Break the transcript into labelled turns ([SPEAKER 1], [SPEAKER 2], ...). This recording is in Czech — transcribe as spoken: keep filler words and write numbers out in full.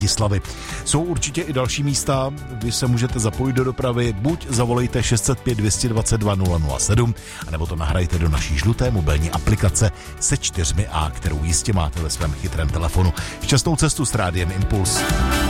[SPEAKER 1] Bratislavy. Jsou určitě i další místa, kdy se můžete zapojit do dopravy, buď zavolejte šest set pět dvě dva dva nula nula sedm, anebo to nahrajte do naší žluté mobilní aplikace se čtyřmi A, kterou jistě máte ve svém chytrém telefonu. Šťastnou cestu s Rádiem Impuls.